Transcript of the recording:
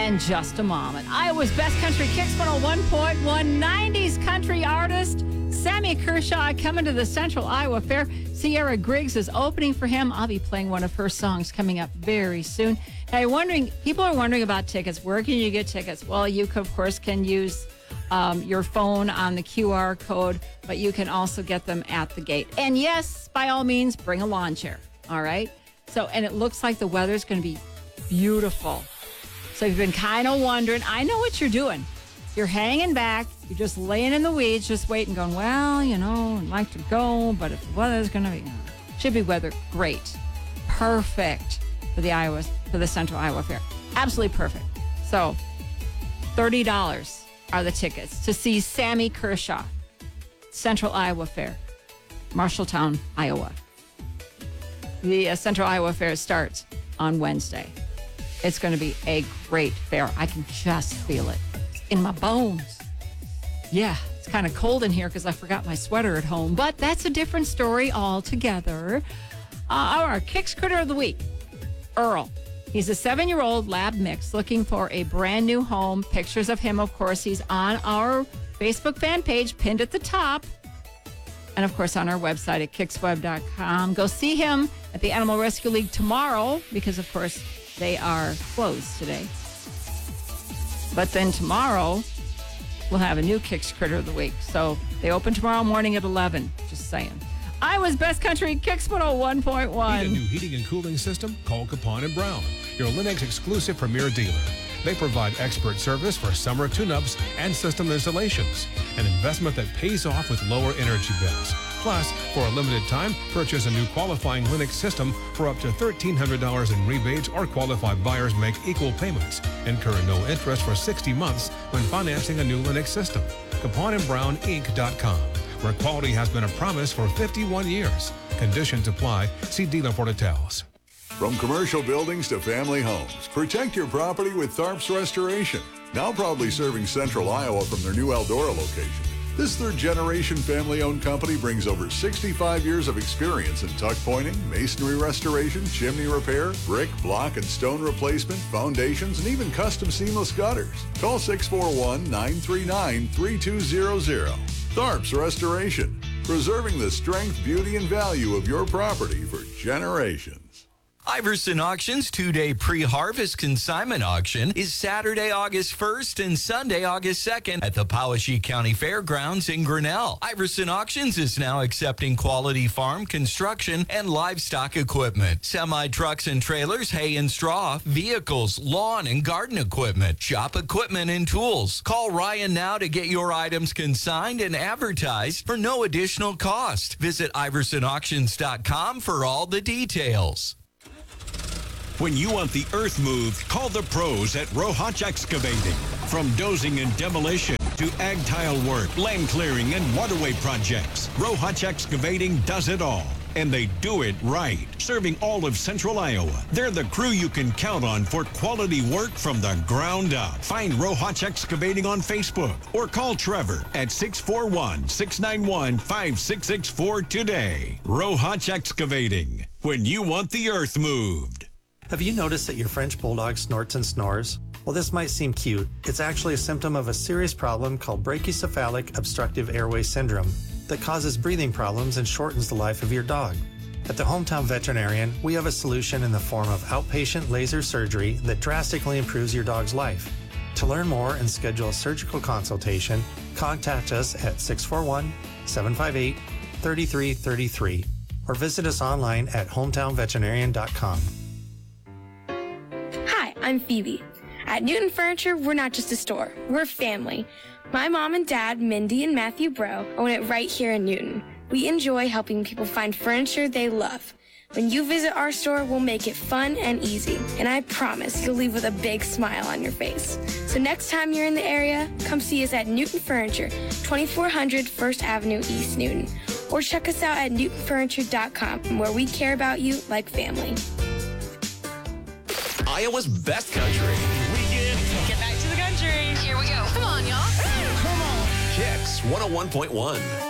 in just a moment. Iowa's Best Country Kicks 101.1 90s country artist Sammy Kershaw coming to the Central Iowa Fair. Sierra Griggs is opening for him. I'll be playing one of her songs coming up very soon. Now, people are wondering about tickets. Where can you get tickets? Well, you, of course, can use your phone on the QR code, but you can also get them at the gate. And yes, by all means, bring a lawn chair. All right? So, and it looks like the weather's going to be beautiful. So you've been kind of wondering, I know what you're doing. You're hanging back. You're just laying in the weeds, just waiting, going, well, I'd like to go, but if the weather's going to be, should be weather great. Perfect for the Central Iowa Fair. Absolutely perfect. So $30 are the tickets to see Sammy Kershaw, Central Iowa Fair, Marshalltown, Iowa. The Central Iowa Fair starts on Wednesday. It's going to be a great fair. I can just feel it in my bones. Yeah, it's kind of cold in here because I forgot my sweater at home, but that's a different story altogether. Our Kicks Critter of the Week, Earl. He's a 7-year-old lab mix looking for a brand new home. Pictures of him, of course, he's on our Facebook fan page, pinned at the top. And, of course, on our website at kicksweb.com. Go see him at the Animal Rescue League tomorrow because, of course, they are closed today. But then tomorrow, we'll have a new Kicks Critter of the Week. So they open tomorrow morning at 11. Just saying. Iowa's Best Country Kicks 101.1. Need a new heating and cooling system? Call Capon & Brown, your Lennox exclusive premier dealer. They provide expert service for summer tune-ups and system installations. An investment that pays off with lower energy bills. Plus, for a limited time, purchase a new qualifying Lennox system for up to $1,300 in rebates, or qualified buyers make equal payments. Incur no interest for 60 months when financing a new Lennox system. CaponandBrownInc.com, where quality has been a promise for 51 years. Conditions apply. See dealer for details. From commercial buildings to family homes, protect your property with Tharps Restoration. Now proudly serving Central Iowa from their new Eldora location. This third-generation family-owned company brings over 65 years of experience in tuck pointing, masonry restoration, chimney repair, brick, block, and stone replacement, foundations, and even custom seamless gutters. Call 641-939-3200. Tharps Restoration, preserving the strength, beauty, and value of your property for generations. Iverson Auctions 2-day pre-harvest consignment auction is Saturday, August 1st and Sunday, August 2nd at the Powashik County Fairgrounds in Grinnell. Iverson Auctions is now accepting quality farm, construction, and livestock equipment, semi-trucks and trailers, hay and straw, vehicles, lawn and garden equipment, shop equipment and tools. Call Ryan now to get your items consigned and advertised for no additional cost. Visit iversonauctions.com for all the details. When you want the earth moved, call the pros at Rohach Excavating. From dozing and demolition to ag tile work, land clearing, and waterway projects, Rohach Excavating does it all. And they do it right, serving all of Central Iowa. They're the crew you can count on for quality work from the ground up. Find Rohach Excavating on Facebook or call Trevor at 641-691-5664 today. Rohach Excavating, when you want the earth moved. Have you noticed that your French Bulldog snorts and snores? Well, this might seem cute. It's actually a symptom of a serious problem called brachycephalic obstructive airway syndrome that causes breathing problems and shortens the life of your dog. At the Hometown Veterinarian, we have a solution in the form of outpatient laser surgery that drastically improves your dog's life. To learn more and schedule a surgical consultation, contact us at 641-758-3333 or visit us online at hometownveterinarian.com. I'm Phoebe. At Newton Furniture, we're not just a store, we're a family. My mom and dad, Mindy and Matthew Bro, own it right here in Newton. We enjoy helping people find furniture they love. When you visit our store, we'll make it fun and easy. And I promise you'll leave with a big smile on your face. So next time you're in the area, come see us at Newton Furniture, 2400 First Avenue, East Newton. Or check us out at newtonfurniture.com, where we care about you like family. Iowa's Best Country. Get back to the country. Here we go. Come on, y'all. Kicks 101.1.